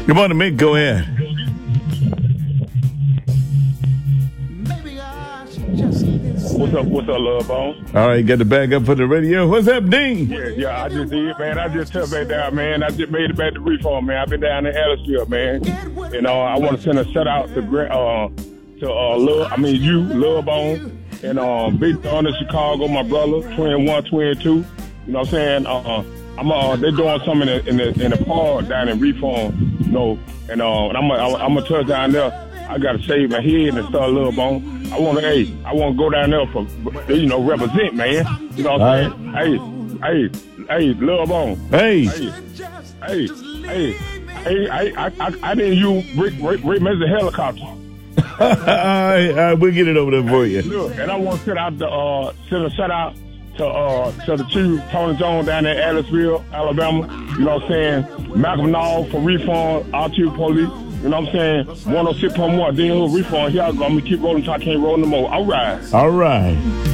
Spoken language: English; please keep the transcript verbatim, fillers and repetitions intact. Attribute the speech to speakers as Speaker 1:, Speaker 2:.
Speaker 1: Good morning, Mick. Go ahead.
Speaker 2: What's up, what's up, Love Bone?
Speaker 1: All right, got the bag up for the radio. What's up, Dean?
Speaker 2: Yeah, yeah, I just did, man. I just took back down, man. I just made it back to Reform, man. I've been down in Ellisville, man. You know, I want to send a shout out to uh, to uh, Love, I mean you, Love Bone, and um, Big Thunder Chicago, my brother, twin one, twin two. You know what I'm saying? Uh, I'm uh, they're doing something in the in the, in the park down in Reform, you know, and uh, and I'm a, I'm gonna touch down there. I gotta shave my head and start Love Bone. I want to, hey, I want to go down there for, you know, represent, man. You know what I'm saying? Hey, hey, hey, Love Bone.
Speaker 1: Hey,
Speaker 2: hey, hey, hey, hey, I, I, I, I didn't use Rick, Rick, Rick Mesa helicopter.
Speaker 1: all right, all right, we'll get it over there for you.
Speaker 2: Look, and I want to send out the, uh, send a shout out to, uh, to the chief, Tony Jones down in Ellisville, Alabama. You know what I'm saying? Malcolm Nall for Reform, our chief police. You know what I'm saying? one oh six point one, then he'll Reform. Here I go. I'm going to keep rolling until I can't roll no more. All right.
Speaker 1: All right.